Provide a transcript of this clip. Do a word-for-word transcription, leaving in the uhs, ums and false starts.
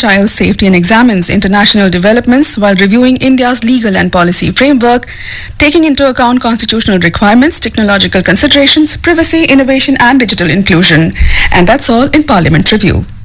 child safety and examines international developments while reviewing India's legal and policy framework, taking into account constitutional requirements, technological considerations, privacy, innovation and digital inclusion. And that's all in Parliament Review.